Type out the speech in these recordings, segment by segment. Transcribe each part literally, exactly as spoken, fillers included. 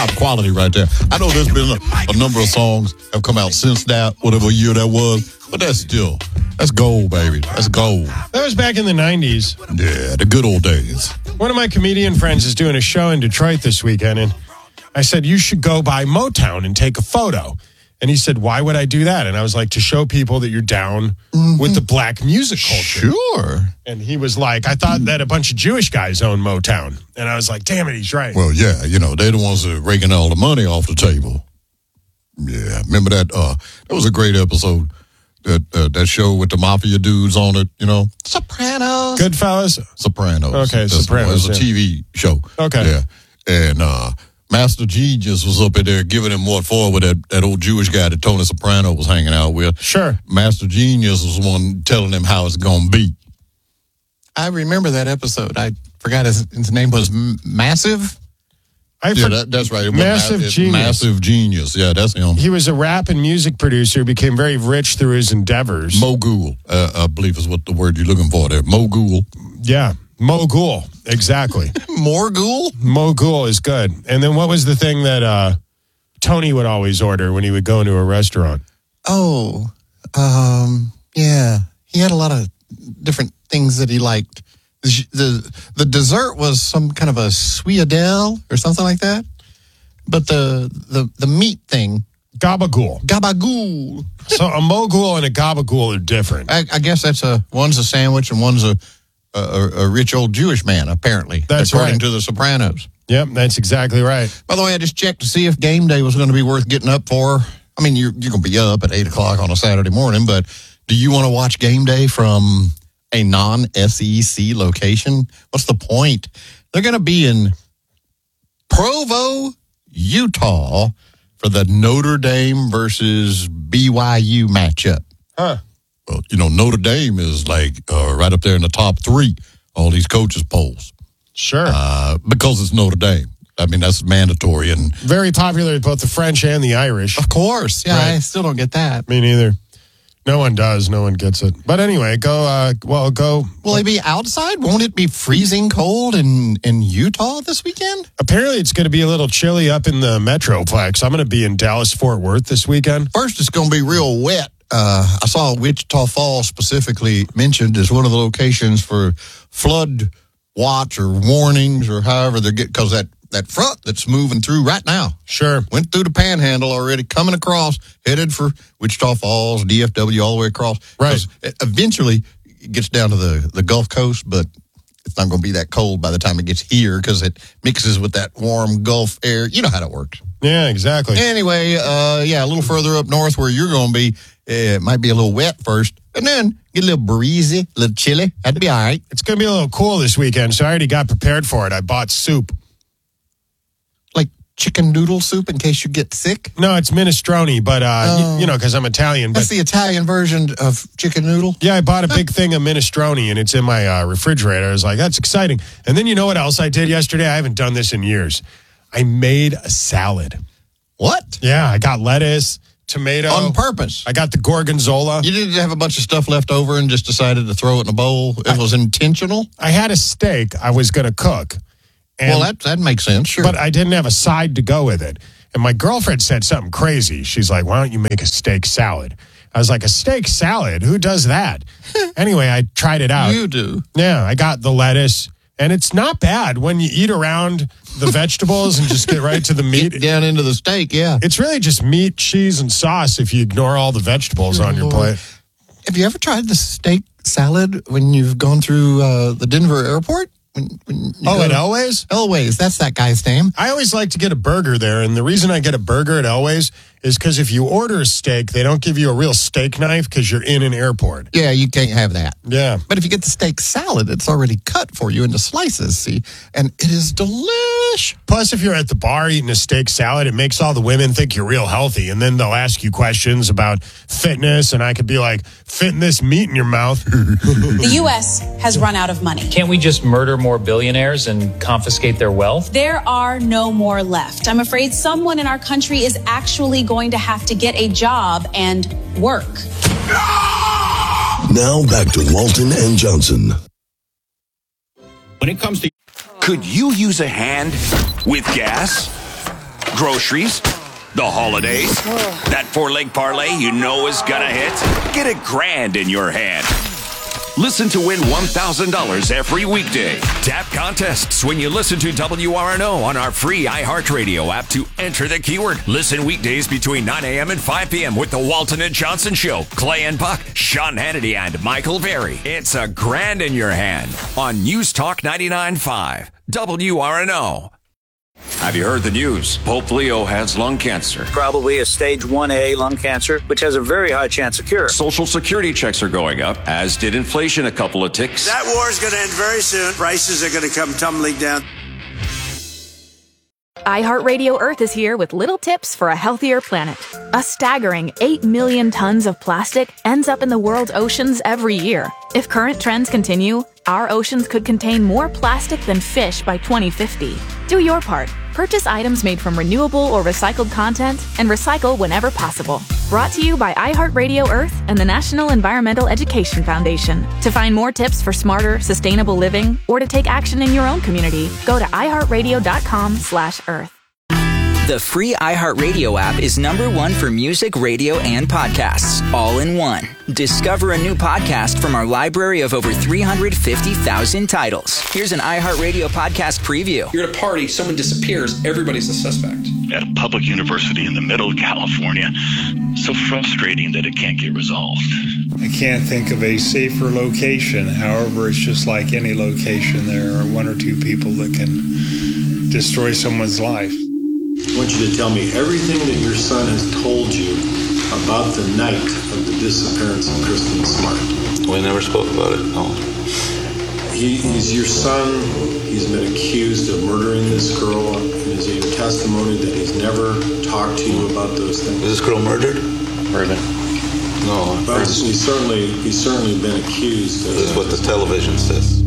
top quality right there. I know there's been a, a number of songs have come out since that, whatever year that was, but that's still, that's gold, baby. That's gold. That was back in the nineties. Yeah, the good old days. One of my comedian friends is doing a show in Detroit this weekend, and I said, you should go by Motown and take a photo. And he said, why would I do that? And I was like, to show people that you're down mm-hmm. with the black music culture. Sure. And he was like, I thought that a bunch of Jewish guys own Motown. And I was like, damn it, he's right. Well, yeah, you know, they're the ones that are raking all the money off the table. Yeah, remember that? Uh, that was a great episode. That uh, that show with the mafia dudes on it, you know? Sopranos. Goodfellas? Sopranos. Okay, That's, Sopranos. It was a yeah. T V show. Okay. Yeah. And uh, Master Genius was up in there giving him what for with that, that old Jewish guy that Tony Soprano was hanging out with. Sure. Master Genius was the one telling him how it's going to be. I remember that episode. I forgot his, his name was M- Massive. I yeah, for- that, that's right. It Massive ma- Genius. Massive Genius. Yeah, that's him. He was a rap and music producer, became very rich through his endeavors. Mogul, uh, I believe is what the word you're looking for there. Mogul. Yeah, Mogul. Exactly. Morgul? Mogul is good. And then what was the thing that uh, Tony would always order when he would go into a restaurant? Oh, um, yeah. He had a lot of different things that he liked. The, the the dessert was some kind of a sweetadelle or something like that. But the the, the meat thing. Gabagool. Gabagool. So a mogul and a gabagool are different. I, I guess that's a, one's a sandwich and one's a, a, a rich old Jewish man, apparently. That's according right. to the Sopranos. Yep, that's exactly right. By the way, I just checked to see if game day was going to be worth getting up for. I mean, you're, you're going to be up at eight o'clock on a Saturday morning, but do you want to watch game day from a non-S E C location? What's the point? They're going to be in Provo, Utah for the Notre Dame versus B Y U matchup. Huh. Well, you know, Notre Dame is like uh, right up there in the top three, all these coaches' polls. Sure. Uh, because it's Notre Dame. I mean, that's mandatory. And very popular with both the French and the Irish. Of course. Yeah, right. I still don't get that. Me neither. No one does. No one gets it. But anyway, go, uh, well, go. Will it be outside? Won't it be freezing cold in, in Utah this weekend? Apparently, it's going to be a little chilly up in the Metroplex. I'm going to be in Dallas-Fort Worth this weekend. First, it's going to be real wet. Uh, I saw Wichita Falls specifically mentioned as one of the locations for flood watch or warnings or however they're getting, because that, that front that's moving through right now. Sure. Went through the Panhandle already, coming across, headed for Wichita Falls, D F W, all the way across. Right. It eventually it gets down to the, the Gulf Coast, but it's not going to be that cold by the time it gets here because it mixes with that warm Gulf air. You know how that works. Yeah, exactly. Anyway, uh, yeah, a little further up north where you're going to be, it might be a little wet first, and then get a little breezy, a little chilly. That'd be all right. It's going to be a little cool this weekend, so I already got prepared for it. I bought soup. Like chicken noodle soup in case you get sick? No, it's minestrone, but, uh, Oh. you, you know, because I'm Italian. But That's the Italian version of chicken noodle? yeah, I bought a big thing of minestrone, and it's in my uh, refrigerator. I was like, that's exciting. And then you know what else I did yesterday? I haven't done this in years. I made a salad. What? Yeah, I got lettuce, tomato. On purpose? I got the gorgonzola. You didn't have a bunch of stuff left over and just decided to throw it in a bowl? It I, was intentional? I had a steak I was going to cook. And, well, that that makes sense, sure. But I didn't have a side to go with it. And my girlfriend said something crazy. She's like, why don't you make a steak salad? I was like, a steak salad? Who does that? Anyway, I tried it out. You do. Yeah, I got the lettuce. And it's not bad when you eat around the vegetables and just get right to the meat. Get down into the steak, yeah. It's really just meat, cheese, and sauce if you ignore all the vegetables on your plate. Have you ever tried the steak salad when you've gone through uh, the Denver airport? When, when you Oh, go at to- Elway's? Elway's, that's that guy's name. I always like to get a burger there, and the reason I get a burger at Elway's is because if you order a steak, they don't give you a real steak knife because you're in an airport. Yeah, you can't have that. Yeah. But if you get the steak salad, it's already cut for you into slices, see? And it is delish. Plus, if you're at the bar eating a steak salad, it makes all the women think you're real healthy, and then they'll ask you questions about fitness, and I could be like, fitting this meat in your mouth. The U S has run out of money. Can't we just murder more billionaires and confiscate their wealth? There are no more left. I'm afraid someone in our country is actually going to have to get a job and work. Now back to Walton and Johnson. When it comes to... Could you use a hand with gas? Groceries? The holidays? That four-leg parlay you know is gonna hit? Get a grand in your hand. Listen to win one thousand dollars every weekday. Tap contests when you listen to W R N O on our free iHeartRadio app to enter the keyword. Listen weekdays between nine a.m. and five p.m. with the Walton and Johnson Show. Clay and Buck, Sean Hannity, and Michael Berry. It's a grand in your hand on News Talk ninety-nine point five, W R N O. Have you heard the news? Pope Leo has lung cancer. Probably a stage one A lung cancer, which has a very high chance of cure. Social security checks are going up, as did inflation a couple of ticks. That war is going to end very soon. Prices are going to come tumbling down. iHeartRadio Earth is here with little tips for a healthier planet. A staggering eight million tons of plastic ends up in the world's oceans every year. If current trends continue, our oceans could contain more plastic than fish by twenty fifty. Do your part. Purchase items made from renewable or recycled content and recycle whenever possible. Brought to you by iHeartRadio Earth and the National Environmental Education Foundation. To find more tips for smarter, sustainable living or to take action in your own community, go to iHeartRadio.com slash Earth. The free iHeartRadio app is number one for music, radio, and podcasts, all in one. Discover a new podcast from our library of over three hundred fifty thousand titles. Here's an iHeartRadio podcast preview. You're at a party, someone disappears, everybody's a suspect. At a public university in the middle of California, so frustrating that it can't get resolved. I can't think of a safer location. However, it's just like any location. There are one or two people that can destroy someone's life. I want you to tell me everything that your son has told you about the night of the disappearance of Kristen Smart. We never spoke about it, no. He, he's your son. He's been accused of murdering this girl. And is it your testimony that he's never talked to you about those things? Was this girl murdered? Urban. No. But he's certainly, he's certainly been accused. This is what the television says.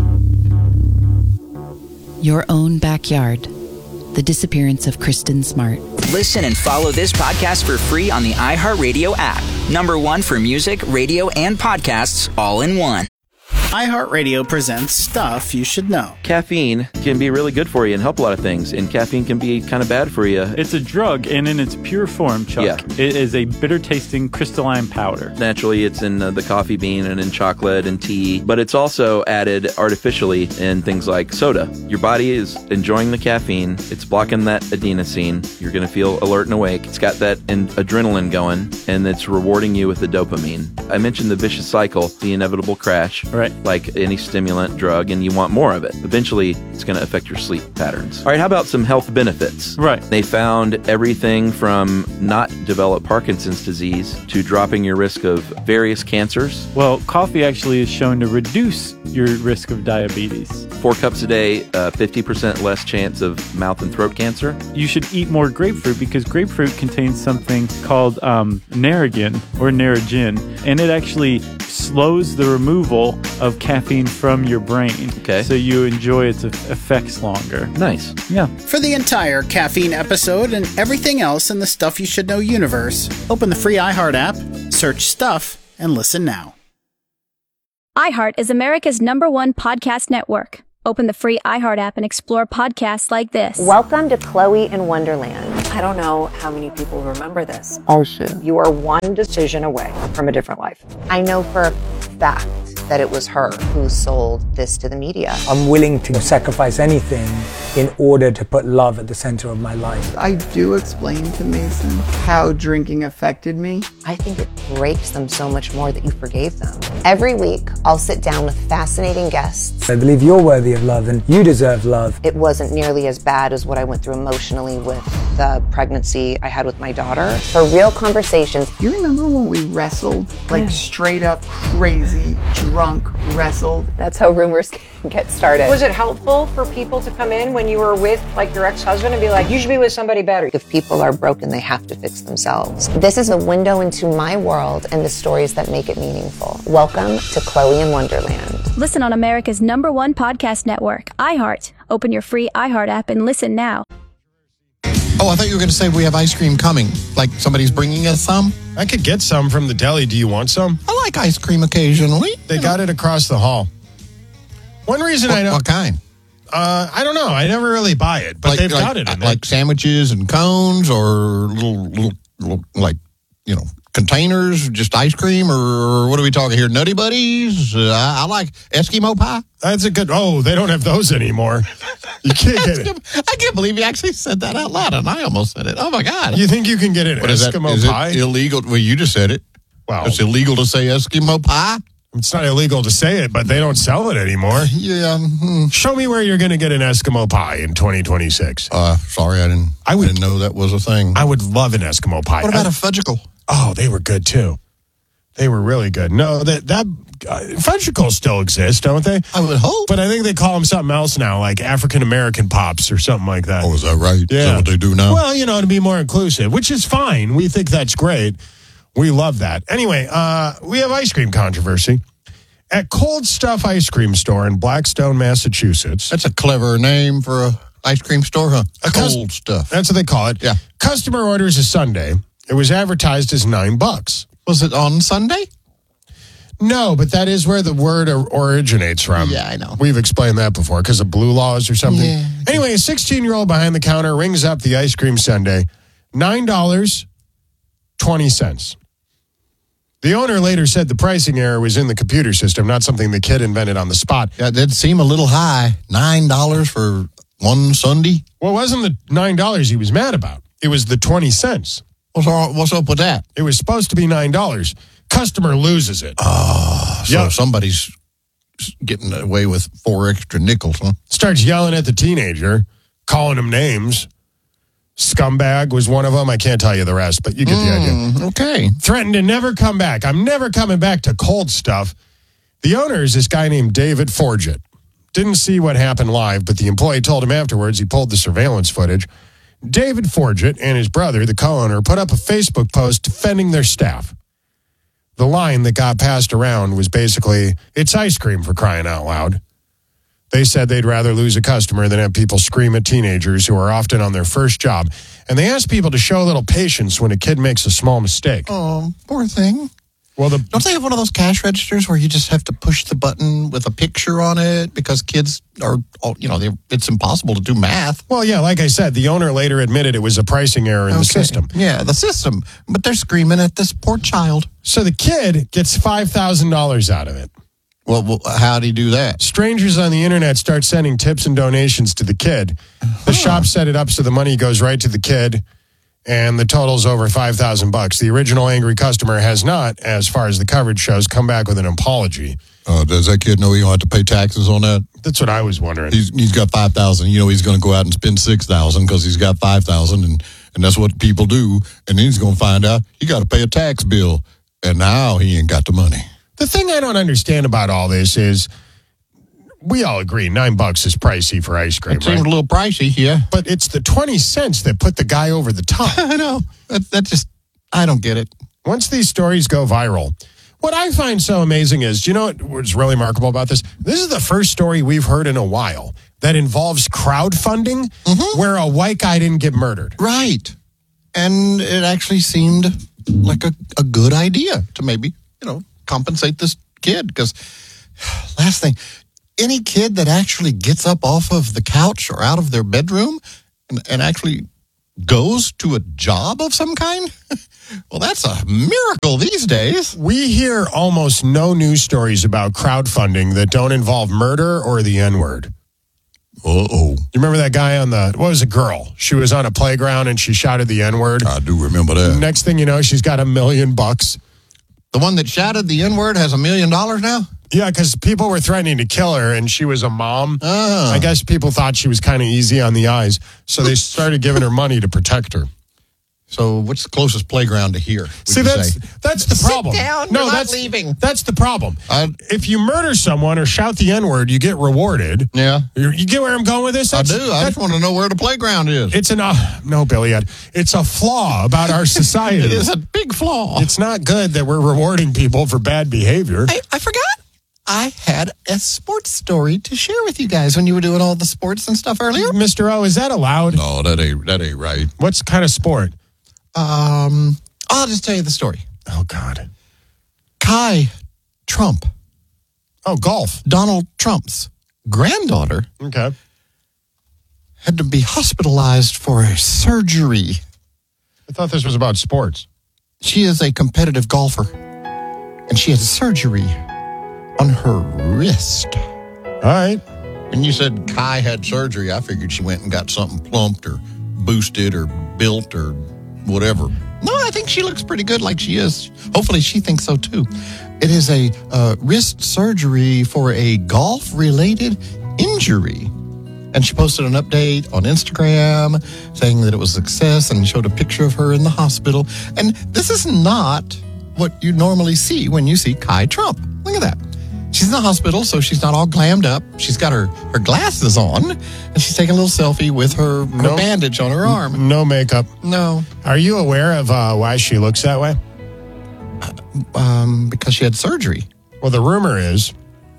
Your own backyard. The disappearance of Kristen Smart. Listen and follow this podcast for free on the iHeartRadio app. Number one for music, radio, and podcasts, all in one. iHeartRadio presents Stuff You Should Know. Caffeine can be really good for you and help a lot of things, and caffeine can be kind of bad for you. It's a drug, and in its pure form, Chuck, yeah. It is a bitter-tasting crystalline powder. Naturally, it's in uh, the coffee bean and in chocolate and tea, but it's also added artificially in things like soda. Your body is enjoying the caffeine. It's blocking that adenosine. You're going to feel alert and awake. It's got that in- adrenaline going, and it's rewarding you with the dopamine. I mentioned the vicious cycle, the inevitable crash. Right. Like any stimulant drug, and you want more of it. Eventually, it's going to affect your sleep patterns. All right, how about some health benefits? Right. They found everything from not develop Parkinson's disease to dropping your risk of various cancers. Well, coffee actually is shown to reduce your risk of diabetes. Four cups a day, uh, fifty percent less chance of mouth and throat cancer. You should eat more grapefruit because grapefruit contains something called um, Narragin or Narragin, and it actually slows the removal of caffeine from your brain. Okay. So you enjoy its effects longer. Nice. Yeah. For the entire caffeine episode and everything else in the Stuff You Should Know universe, open the free iHeart app, search Stuff, and listen now. iHeart is America's number one podcast network. Open the free iHeart app and explore podcasts like this. Welcome to Chloe in Wonderland. I don't know how many people remember this. Oh, shit. You are one decision away from a different life. I know for a fact that it was her who sold this to the media. I'm willing to sacrifice anything in order to put love at the center of my life. I do explain to Mason how drinking affected me. I think it breaks them so much more that you forgave them. Every week, I'll sit down with fascinating guests. I believe you're worthy of love and you deserve love. It wasn't nearly as bad as what I went through emotionally with the pregnancy I had with my daughter. For real conversations. You remember when we wrestled? Like yeah. straight up crazy, drunk, wrestled? That's how rumors get started. Was it helpful for people to come in when you were with like your ex-husband and be like, you should be with somebody better? If people are broken, they have to fix themselves. This is a window into my world and the stories that make it meaningful. Welcome to Chloe in Wonderland. Listen on America's number one podcast network, iHeart. Open your free iHeart app and listen now. Oh, I thought you were going to say we have ice cream coming. Like somebody's bringing us some? I could get some from the deli. Do you want some? I like ice cream occasionally. They got it across the hall. One reason what, I know... What kind? Uh, I don't know. I never really buy it, but like, they've like, got it in there. Like sandwiches and cones or little, little, little, like, you know, containers, just ice cream, or what are we talking here? Nutty Buddies? Uh, I, I like Eskimo pie. That's a good, oh, they don't have those anymore. You can't get it. I can't believe you actually said that out loud, and I almost said it. Oh, my God. You think you can get an What is that? Eskimo Is pie? it illegal? Well, you just said it. Wow. It's illegal to say Eskimo pie? It's not illegal to say it, but they don't sell it anymore. Yeah. Hmm. Show me where you're going to get an Eskimo pie in twenty twenty-six. Uh, sorry, I didn't, I would- I didn't know that was a thing. I would love an Eskimo pie. What about I- a fudgicle? Oh, they were good too. They were really good. No, that that uh, fudgicles still exist, don't they? I would hope. But I think they call them something else now, like African American pops or something like that. Oh, is that right? Yeah. Is that what they do now? Well, you know, to be more inclusive, which is fine. We think that's great. We love that. Anyway, uh, we have ice cream controversy. At Cold Stuff Ice Cream Store in Blackstone, Massachusetts. That's a clever name for a ice cream store, huh? A cus- Cold stuff. That's what they call it. Yeah. Customer orders a sundae. It was advertised as nine bucks. Was it on Sunday? No, but that is where the word or- originates from. Yeah, I know. We've explained that before because of blue laws or something. Yeah. Anyway, a sixteen-year-old behind the counter rings up the ice cream sundae, nine dollars and twenty cents. The owner later said the pricing error was in the computer system, not something the kid invented on the spot. That did seem a little high. nine dollars for one Sunday? Well, it wasn't the nine dollars he was mad about. It was the twenty cents. What's, all, what's up with that? It was supposed to be nine dollars. Customer loses it. Oh, so Yep. somebody's getting away with four extra nickels, huh? Starts yelling at the teenager, calling him names. Scumbag was one of them. I can't tell you the rest, but you get the idea. Mm, okay. Threatened to never come back. I'm never coming back to Cold Stuff. The owner is this guy named David Forget. Didn't see what happened live, but the employee told him afterwards he pulled the surveillance footage. David Forget and his brother, the co-owner, put up a Facebook post defending their staff. The line that got passed around was basically, it's ice cream for crying out loud. They said they'd rather lose a customer than have people scream at teenagers who are often on their first job. And they asked people to show a little patience when a kid makes a small mistake. Oh, poor thing. Well, the Don't they have one of those cash registers where you just have to push the button with a picture on it because kids are, all- you know, they're- it's impossible to do math? well, yeah, like I said, the owner later admitted it was a pricing error in the Okay. system. Yeah, the system. But they're screaming at this poor child. So the kid gets five thousand dollars out of it. Well, well how do you do that? Strangers on the internet start sending tips and donations to the kid. The shop set it up so the money goes right to the kid, and the total's over five thousand bucks. The original angry customer has not, as far as the coverage shows, come back with an apology. Uh, does that kid know he don't have to pay taxes on that? That's what I was wondering. He's he's got five thousand. You know, he's going to go out and spend six thousand because he's got five thousand, and and that's what people do. And then he's going to find out he got to pay a tax bill, and now he ain't got the money. The thing I don't understand about all this is, we all agree nine bucks is pricey for ice cream, It seemed right? a little pricey, yeah. But it's the twenty cents that put the guy over the top. I know. That, that just, I don't get it. Once these stories go viral, what I find so amazing is, do you know what was really remarkable about this? This is the first story we've heard in a while that involves crowdfunding Mm-hmm. where a white guy didn't get murdered. Right. And it actually seemed like a, a good idea to maybe, you know, compensate this kid. Because last thing, any kid that actually gets up off of the couch or out of their bedroom and, and actually goes to a job of some kind, well, that's a miracle these days. We hear almost no news stories about crowdfunding that don't involve murder or the N-word. Uh-oh. You remember that guy on the, what was a girl? She was on a playground and she shouted the N-word. I do remember that. Next thing you know, she's got a million bucks. The one that shouted the N-word has a million dollars now? Yeah, because people were threatening to kill her, and she was a mom. Oh. I guess people thought she was kind of easy on the eyes, so they started giving her money to protect her. So what's the closest playground to here? would See, you that's say? that's the Sit problem. down, no, you're not that's leaving. That's the problem. I- if you murder someone or shout the N-word, you get rewarded. Yeah. You, you get where I'm going with this? I That's- do. I that- just want to know where the playground is. It's an uh, no, Billy. Ed. It's a flaw about our society. It is a big flaw. It's not good that we're rewarding people for bad behavior. I, I forgot. I had a sports story to share with you guys when you were doing all the sports and stuff earlier. Mister O, is that allowed? No, that ain't that ain't right. What's kind of sport? Um, I'll just tell you the story. Oh God. Kai Trump, Oh, golf. Donald Trump's granddaughter, Okay. had to be hospitalized for a surgery. I thought this was about sports. She is a competitive golfer, and she had surgery on her wrist. All right. When you said Kai had surgery, I figured she went and got something plumped or boosted or built or whatever. No, I think she looks pretty good like she is. Hopefully she thinks so too. It is a uh, wrist surgery for a golf-related injury. And she posted an update on Instagram saying that it was a success and showed a picture of her in the hospital. And this is not what you normally see when you see Kai Trump. Look at that. She's in the hospital, so she's not all glammed up. She's got her, her glasses on, and she's taking a little selfie with her, her no, bandage on her arm. No makeup. No. Are you aware of uh, why she looks that way? Uh, um, because she had surgery. Well, the rumor is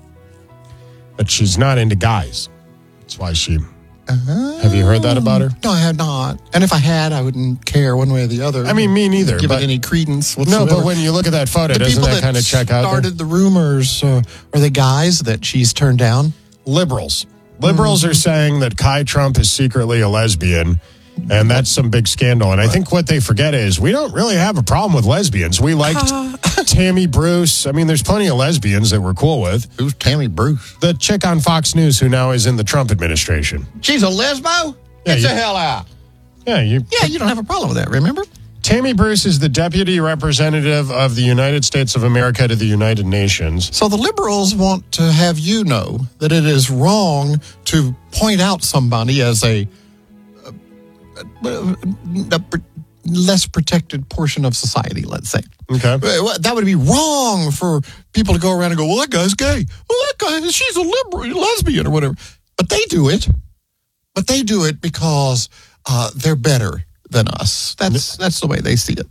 that she's not into guys. That's why she... Uh, have you heard that about her? No, I have not. And if I had, I wouldn't care one way or the other. I mean, me neither. Give but, it any credence whatsoever. No, but when you look at that photo, the doesn't that, that kind of check out? Started the rumors. Uh, are they guys that she's turned down? Liberals. Liberals mm-hmm. are saying that Kai Trump is secretly a lesbian, and that's some big scandal. And I think what they forget is we don't really have a problem with lesbians. We liked uh, Tammy Bruce. I mean, there's plenty of lesbians that we're cool with. Who's Tammy Bruce? The chick on Fox News who now is in the Trump administration. She's a lesbo? Yeah, Get you, the hell out. Yeah, you. Yeah, you don't have a problem with that, remember? Tammy Bruce is the deputy representative of the United States of America to the United Nations. So the liberals want to have you know that it is wrong to point out somebody as a, a, a, a less protected portion of society, let's say. Okay. That would be wrong for people to go around and go, well, that guy's gay. Well, that guy, she's a liberal, lesbian or whatever. But they do it. But they do it because uh, they're better than us. That's that's the way they see it.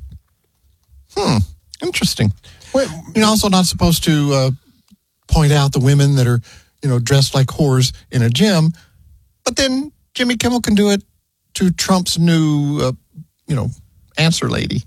Hmm. Interesting. Wait, You're also not supposed to uh, point out the women that are, you know, dressed like whores in a gym. But then Jimmy Kimmel can do it to Trump's new, uh, you know, answer lady.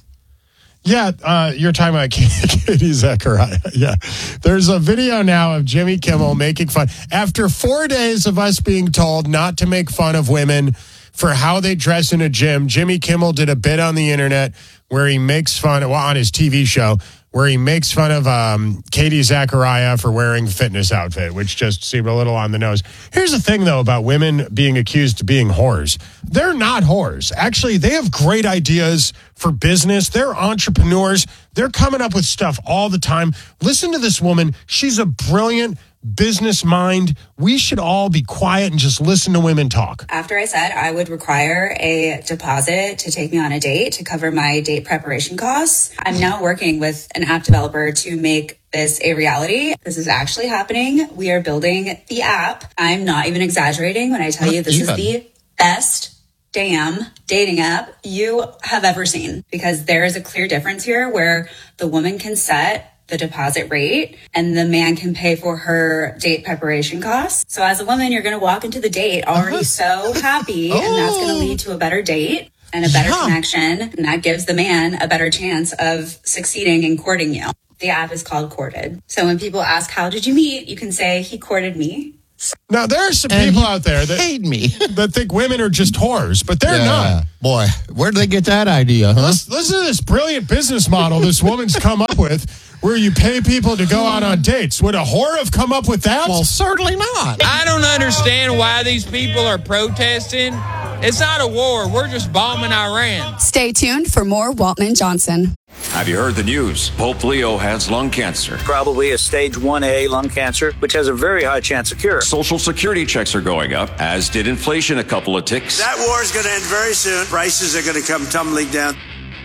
Yeah, uh, you're talking about Katie Zachariah. Yeah. There's a video now of Jimmy Kimmel making fun. After four days of us being told not to make fun of women for how they dress in a gym, Jimmy Kimmel did a bit on the internet where he makes fun, well, on his T V show, where he makes fun of um, Katie Zachariah for wearing a fitness outfit, which just seemed a little on the nose. Here's the thing, though, about women being accused of being whores. They're not whores. Actually, they have great ideas for business. They're entrepreneurs. They're coming up with stuff all the time. Listen to this woman. She's a brilliant business mind. We should all be quiet and just listen to women talk. After I said I would require a deposit to take me on a date to cover my date preparation costs, I'm now working with an app developer to make this a reality. This is actually happening. We are building the app. I'm not even exaggerating when I tell Not you this even. is the best damn dating app you have ever seen, because there is a clear difference here where the woman can set the deposit rate and the man can pay for her date preparation costs. So as a woman, you're going to walk into the date already uh-huh. so happy, oh. and that's going to lead to a better date and a better yeah. connection. And that gives the man a better chance of succeeding in courting you. The app is called Courted. So when people ask, how did you meet? You can say, he courted me. Now, there are some And people he out there that paid me. that think women are just whores, but they're Yeah. not. Boy, where did they get that idea, huh? Listen, listen to this brilliant business model this woman's come up with, where you pay people to go out on dates. Would a whore have come up with that? Well, certainly not. I don't understand why these people are protesting. It's not a war. We're just bombing Iran. Stay tuned for more Walton and Johnson. Have you heard the news? Pope Leo has lung cancer. Probably a stage one A lung cancer, which has a very high chance of cure. Social security checks are going up, as did inflation a couple of ticks. That war is going to end very soon. Prices are going to come tumbling down.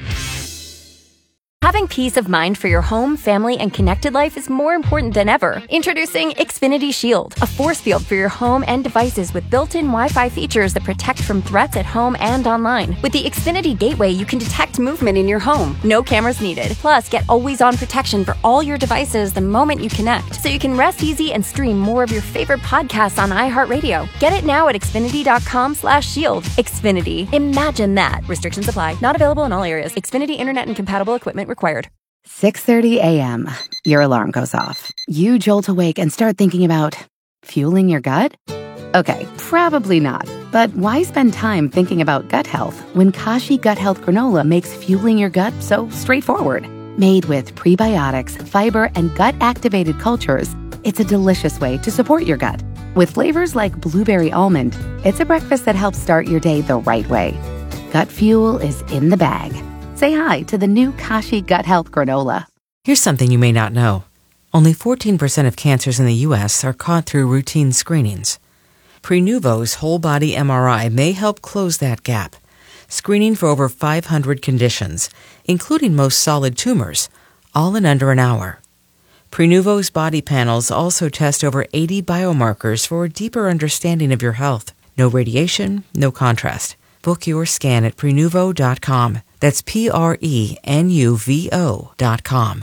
Having peace of mind for your home, family, and connected life is more important than ever. Introducing Xfinity Shield, a force field for your home and devices with built-in Wi-Fi features that protect from threats at home and online. With the Xfinity Gateway, you can detect movement in your home. No cameras needed. Plus, get always-on protection for all your devices the moment you connect, so you can rest easy and stream more of your favorite podcasts on iHeartRadio. Get it now at Xfinity.com slash shield. Xfinity. Imagine that. Restrictions apply. Not available in all areas. Xfinity Internet and compatible equipment required. six thirty a.m. Your alarm goes off. You jolt awake and start thinking about fueling your gut? Okay, probably not. But why spend time thinking about gut health when Kashi Gut Health Granola makes fueling your gut so straightforward? Made with prebiotics, fiber, and gut-activated cultures, it's a delicious way to support your gut. With flavors like blueberry almond, it's a breakfast that helps start your day the right way. Gut fuel is in the bag. Say hi to the new Kashi Gut Health Granola. Here's something you may not know. Only fourteen percent of cancers in the U S are caught through routine screenings. Prenuvo's whole-body M R I may help close that gap, screening for over five hundred conditions, including most solid tumors, all in under an hour. Prenuvo's body panels also test over eighty biomarkers for a deeper understanding of your health. No radiation, no contrast. Book your scan at Prenuvo dot com. That's P R E N U V O dot com.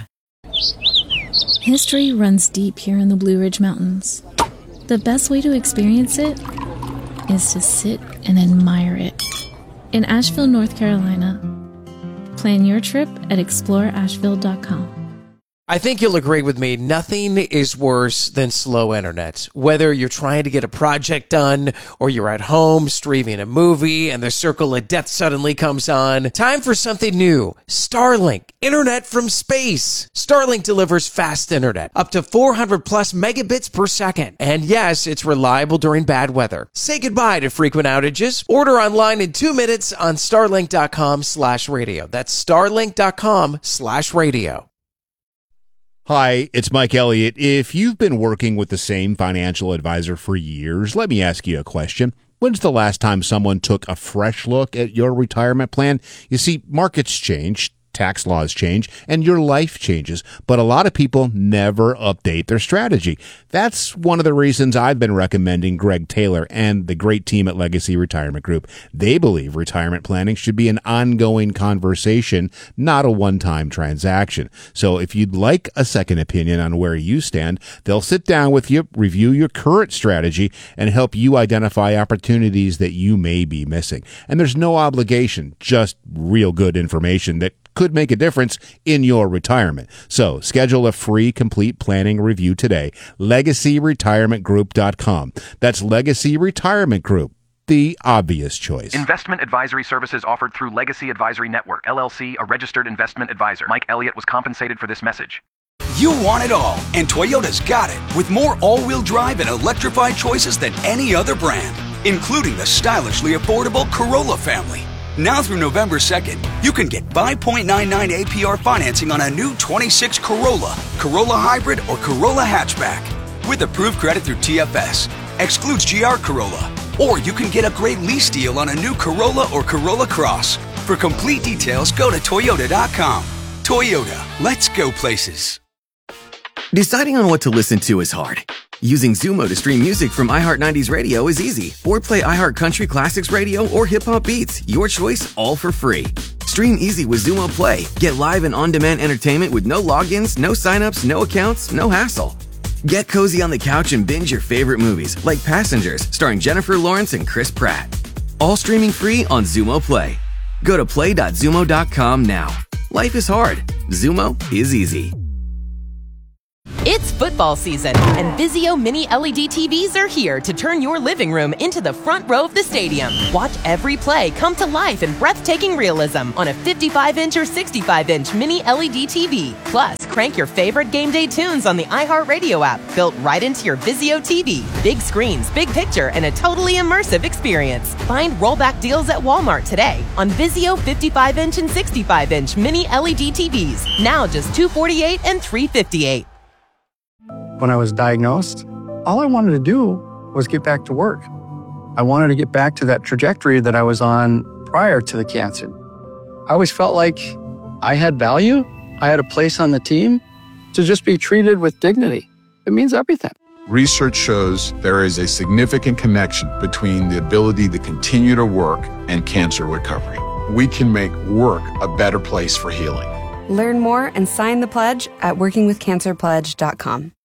History runs deep here in the Blue Ridge Mountains. The best way to experience it is to sit and admire it. In Asheville, North Carolina. Plan your trip at explore asheville dot com. I think you'll agree with me, nothing is worse than slow internet. Whether you're trying to get a project done or you're at home streaming a movie and the circle of death suddenly comes on, time for something new. Starlink, internet from space. Starlink delivers fast internet, up to four hundred plus megabits per second. And yes, it's reliable during bad weather. Say goodbye to frequent outages. Order online in two minutes on starlink dot com slash radio. That's starlink dot com slash radio. Hi, it's Mike Elliott. If you've been working with the same financial advisor for years, let me ask you a question. When's the last time someone took a fresh look at your retirement plan? You see, markets change, tax laws change, and your life changes, but a lot of people never update their strategy. That's one of the reasons I've been recommending Greg Taylor and the great team at Legacy Retirement Group. They believe retirement planning should be an ongoing conversation, not a one-time transaction. So if you'd like a second opinion on where you stand, they'll sit down with you, review your current strategy, and help you identify opportunities that you may be missing. And there's no obligation, just real good information that could make a difference in your retirement. So schedule a free complete planning review today. legacy retirement group dot com. That's Legacy Retirement Group, the obvious choice. Investment advisory services offered through Legacy Advisory Network, L L C, a registered investment advisor. Mike Elliott was compensated for this message. You want it all, and Toyota's got it, with more all-wheel drive and electrified choices than any other brand, including the stylishly affordable Corolla family. Now through November second, you can get five point nine nine A P R financing on a new twenty-six Corolla, Corolla Hybrid, or Corolla Hatchback. With approved credit through T F S. Excludes G R Corolla. Or you can get a great lease deal on a new Corolla or Corolla Cross. For complete details, go to Toyota dot com. Toyota, let's go places. Deciding on what to listen to is hard. Using Zumo to stream music from iHeart nineties Radio is easy. Or play iHeart Country Classics Radio or Hip Hop Beats. Your choice, all for free. Stream easy with Zumo Play. Get live and on-demand entertainment with no logins, no signups, no accounts, no hassle. Get cozy on the couch and binge your favorite movies, like Passengers, starring Jennifer Lawrence and Chris Pratt. All streaming free on Zumo Play. Go to play dot zumo dot com now. Life is hard. Zumo is easy. It's football season, and Vizio Mini L E D T Vs are here to turn your living room into the front row of the stadium. Watch every play come to life in breathtaking realism on a fifty-five inch or sixty-five inch Mini L E D T V. Plus, crank your favorite game day tunes on the iHeartRadio app, built right into your Vizio T V. Big screens, big picture, and a totally immersive experience. Find rollback deals at Walmart today on Vizio fifty-five inch and sixty-five inch Mini L E D T Vs. Now just two hundred forty-eight dollars and three hundred fifty-eight dollars. When I was diagnosed, all I wanted to do was get back to work. I wanted to get back to that trajectory that I was on prior to the cancer. I always felt like I had value, I had a place on the team. To just be treated with dignity, it means everything. Research shows there is a significant connection between the ability to continue to work and cancer recovery. We can make work a better place for healing. Learn more and sign the pledge at working with cancer pledge dot com.